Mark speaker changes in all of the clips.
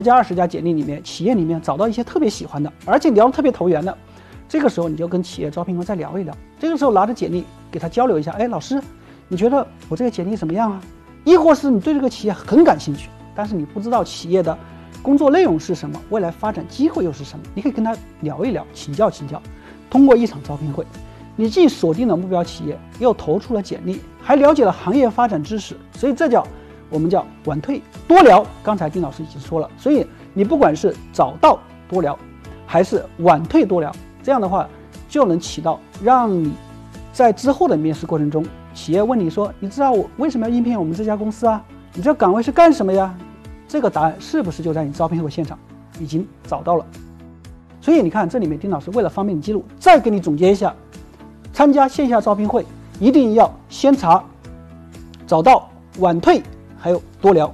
Speaker 1: 家20家简历里面，企业里面找到一些特别喜欢的，而且聊得特别投缘的，这个时候你就跟企业招聘官再聊一聊。这个时候拿着简历给他交流一下，哎，老师，你觉得我这个简历怎么样啊？亦或是你对这个企业很感兴趣，但是你不知道企业的工作内容是什么，未来发展机会又是什么，你可以跟他聊一聊，请教。通过一场招聘会，你既锁定了目标企业，又投出了简历，还了解了行业发展知识，所以这叫我们叫晚退多聊。刚才丁老师已经说了，所以你不管是早到多聊，还是晚退多聊，这样的话就能起到让你在之后的面试过程中，企业问你说，你知道我为什么要应聘我们这家公司啊？你这岗位是干什么呀？这个答案是不是就在你招聘会现场已经找到了？所以你看，这里面丁老师为了方便你记录，再给你总结一下：参加线下招聘会一定要先查、早到、晚退，还有多聊。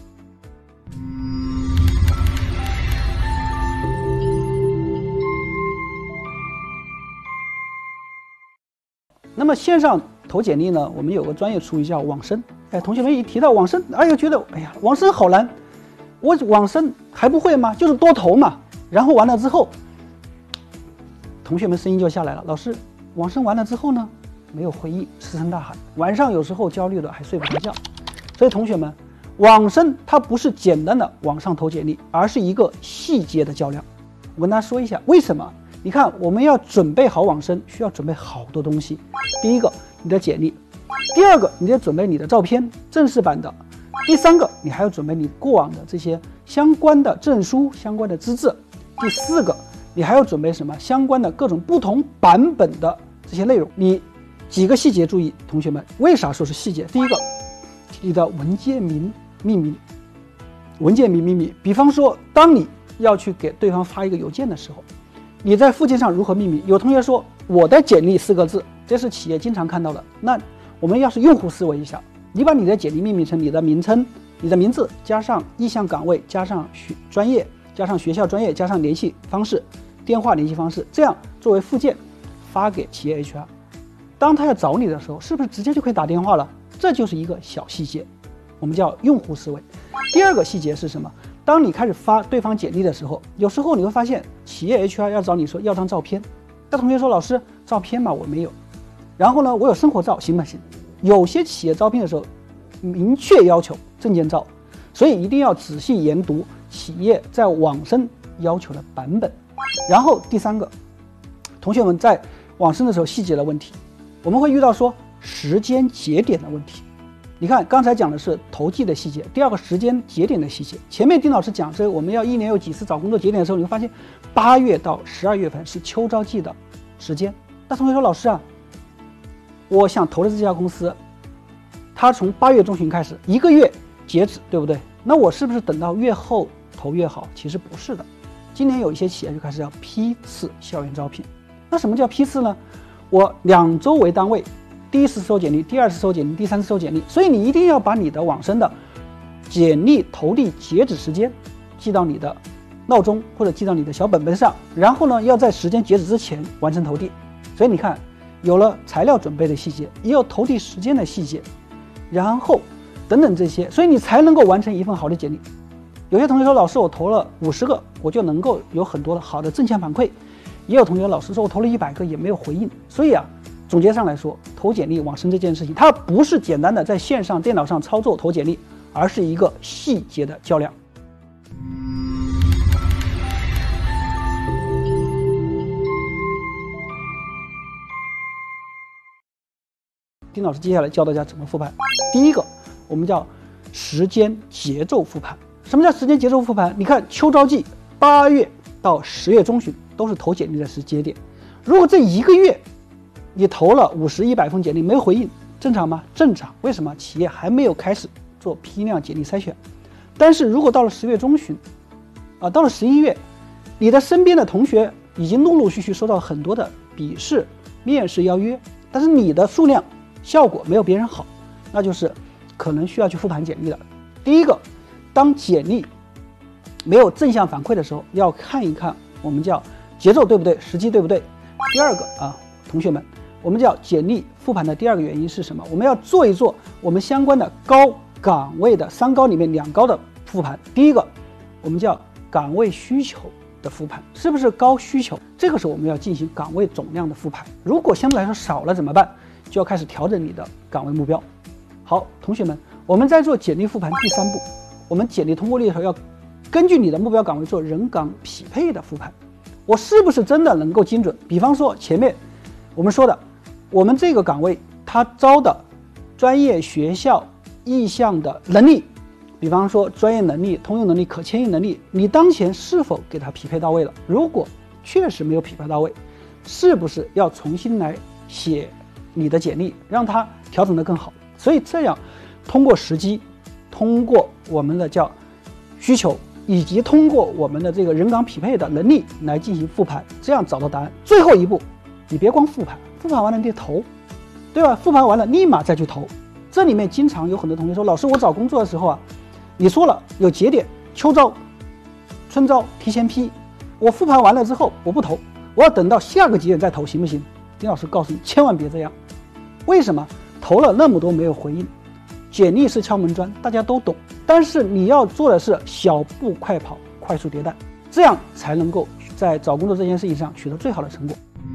Speaker 1: 那么线上投简历呢，我们有个专业术语叫网申。同学们一提到网申，觉得网申好难，我网申还不会吗？就是多投嘛。然后完了之后，同学们声音就下来了，老师，网申完了之后呢，没有回应，石沉大海，晚上有时候焦虑的还睡不着觉。所以同学们，网申它不是简单的网上投简历，而是一个细节的较量。我跟大家说一下为什么。你看，我们要准备好网申，需要准备好多东西。第一个，你的简历；第二个，你得准备你的照片，正式版的；第三个，你还要准备你过往的这些相关的证书、相关的资质；第四个，你还要准备什么？相关的各种不同版本的这些内容。你几个细节注意，同学们，为啥说是细节？第一个，你的文件名命名，文件名命名。比方说，当你要去给对方发一个邮件的时候，你在附件上如何命名？有同学说我的简历4个字，这是企业经常看到的。那我们要是用户思维一下，你把你的简历命名成你的名称、你的名字加上意向岗位加上专业加上学校专业加上联系方式、电话联系方式，这样作为附件发给企业 HR。当他要找你的时候，是不是直接就可以打电话了？这就是一个小细节，我们叫用户思维。第二个细节是什么？当你开始发对方简历的时候，有时候你会发现企业 HR 要找你说要张照片，那同学说老师照片嘛我没有，然后呢我有生活照行不行？有些企业招聘的时候明确要求证件照，所以一定要仔细研读企业在网申要求的版本。然后第三个，同学们在网申的时候细节的问题，我们会遇到说时间节点的问题。你看，刚才讲的是投递的细节，第二个时间节点的细节。前面丁老师讲，我们要1年有几次找工作节点的时候，你会发现8月到12月份是秋招季的时间。那同学说，老师啊，我想投的这家公司，它从8月中旬开始1个月截止，对不对？那我是不是等到越后投越好？其实不是的。今年有一些企业就开始要批次校园招聘。那什么叫批次呢？我2周为单位，第一次收简历，第二次收简历，第三次收简历，所以你一定要把你的网申的简历投递截止时间记到你的闹钟或者记到你的小本本上，然后呢要在时间截止之前完成投递。所以你看，有了材料准备的细节，也有投递时间的细节，然后等等这些，所以你才能够完成一份好的简历。有些同学说，老师我投了50个，我就能够有很多的好的正向反馈。也有同学老师说我投了100个也没有回应。所以啊，总结上来说，投简历网申这件事情，它不是简单的在线上电脑上操作投简历，而是一个细节的较量。丁老师接下来教大家怎么复盘。第一个，我们叫时间节奏复盘。什么叫时间节奏复盘？你看秋招季8月到10月中旬都是投简历的时间点。如果这1个月你投了50、100封简历没有回应，正常吗？正常。为什么？企业还没有开始做批量简历筛选。但是如果到了10月中旬，到了11月，你的身边的同学已经陆陆续续收到很多的笔试、面试邀约，但是你的数量效果没有别人好，那就是可能需要去复盘简历了。第一个，当简历没有正向反馈的时候，要看一看我们叫节奏对不对，时机对不对。第二个同学们，我们叫简历复盘的第二个原因是什么？我们要做一做我们相关的高岗位的3高里面2高的复盘。第一个， 我们叫岗位需求的复盘，是不是高需求？这个时候我们要进行岗位总量的复盘。如果相对来说少了怎么办？就要开始调整你的岗位目标。好，同学们，我们在做简历复盘第3步，我们简历通过率的时候要根据你的目标岗位做人岗匹配的复盘。我是不是真的能够精准？比方说前面我们说的，我们这个岗位它招的专业学校意向的能力，比方说专业能力、通用能力、可迁移能力，你当前是否给它匹配到位了？如果确实没有匹配到位，是不是要重新来写你的简历，让它调整得更好？所以这样通过时机，通过我们的叫需求，以及通过我们的这个人岗匹配的能力来进行复盘，这样找到答案。最后一步，你别光复盘，复盘完了你得投，对吧？复盘完了立马再去投。这里面经常有很多同学说，老师，我找工作的时候啊，你说了有节点，秋招、春招提前批，我复盘完了之后我不投，我要等到下个节点再投，行不行？丁老师告诉你，千万别这样。为什么？投了那么多没有回应，简历是敲门砖，大家都懂，但是你要做的是小步快跑，快速迭代，这样才能够在找工作这件事情上取得最好的成果。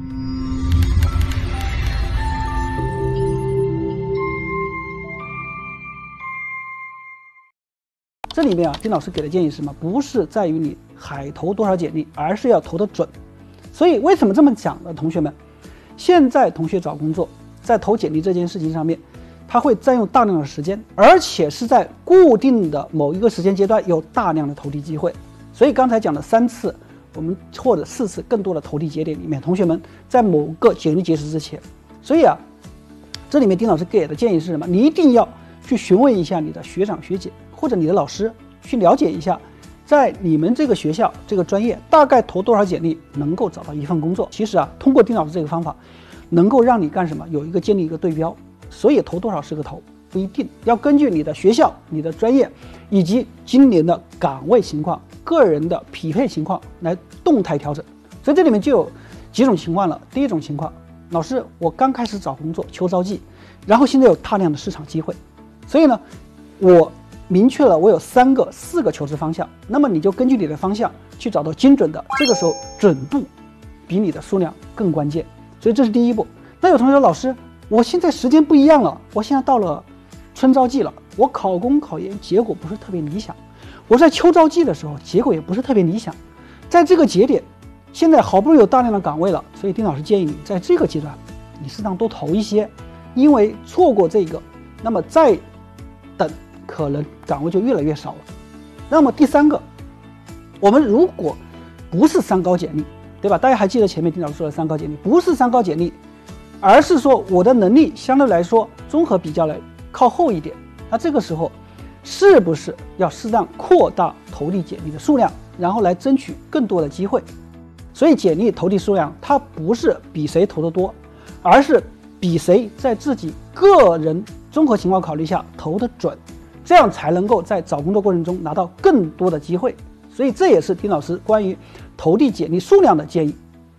Speaker 1: 这里面啊，丁老师给的建议是什么？不是在于你海投多少简历，而是要投得准。所以为什么这么讲呢？同学们，现在同学找工作，在投简历这件事情上面，它会占用大量的时间，而且是在固定的某一个时间阶段有大量的投递机会。所以刚才讲的3次，我们或者4次更多的投递节点里面，同学们在某个简历截止之前，所以啊，这里面丁老师给的建议是什么？你一定要去询问一下你的学长学姐或者你的老师，去了解一下，在你们这个学校这个专业大概投多少简历能够找到一份工作。其实啊，通过丁老师这个方法，能够让你干什么？建立一个对标。所以投多少是个头，不一定，要根据你的学校、你的专业以及今年的岗位情况、个人的匹配情况来动态调整。所以这里面就有几种情况了。第一种情况，老师，我刚开始找工作，秋招季，然后现在有大量的市场机会，所以呢，我明确了我有4个求职方向，那么你就根据你的方向去找到精准的，这个时候准度比你的数量更关键。所以这是第一步。那有同学说，老师，我现在时间不一样了，我现在到了春招季了，我考公考研结果不是特别理想，我在秋招季的时候结果也不是特别理想，在这个节点现在好不容易有大量的岗位了，所以丁老师建议你在这个阶段你适当多投一些，因为错过这个，那么再等可能岗位就越来越少了。那么第3个，我们如果不是3高简历，对吧？大家还记得前面丁老师说的3高简历，不是3高简历，而是说我的能力相对来说综合比较来靠后一点，那这个时候是不是要适当扩大投递简历的数量，然后来争取更多的机会？所以简历投递数量它不是比谁投得多，而是比谁在自己个人综合情况考虑下投得准，这样才能够在找工作过程中拿到更多的机会。所以这也是丁老师关于投递简历数量的建议。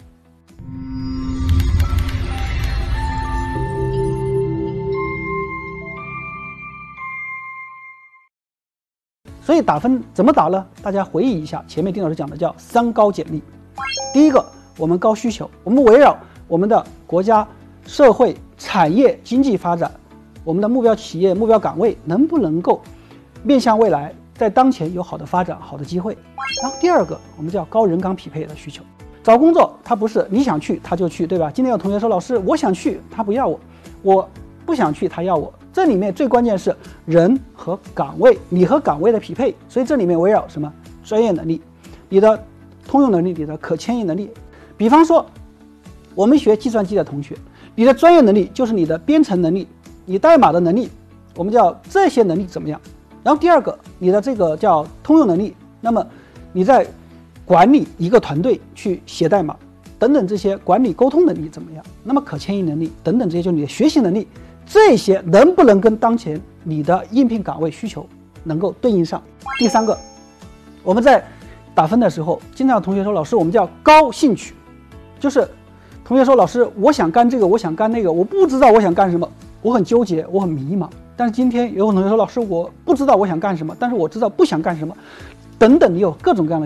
Speaker 1: 所以打分怎么打呢？大家回忆一下，前面丁老师讲的叫3高简历。第一个，我们高需求，我们围绕我们的国家、社会、产业、经济发展，我们的目标企业、目标岗位能不能够面向未来，在当前有好的发展、好的机会。然后第二个，我们叫高人岗匹配的需求。找工作它不是你想去他就去，对吧？今天有同学说，老师，我想去他不要我，我不想去他要我。这里面最关键是人和岗位，你和岗位的匹配。所以这里面围绕什么？专业能力，你的通用能力，你的可迁移能力。比方说我们学计算机的同学，你的专业能力就是你的编程能力，你代码的能力，我们叫这些能力怎么样。然后第二个，你的这个叫通用能力，那么你在管理一个团队去写代码等等，这些管理沟通能力怎么样？那么可迁移能力等等，这些就是你的学习能力，这些能不能跟当前你的应聘岗位需求能够对应上？第3个，我们在打分的时候，经常有同学说，老师，我们叫高兴趣，就是同学说，老师，我想干这个，我想干那个，我不知道我想干什么，我很纠结，我很迷茫。但是今天有同学说，老师，我不知道我想干什么，但是我知道不想干什么。 等等，你有各种各样的。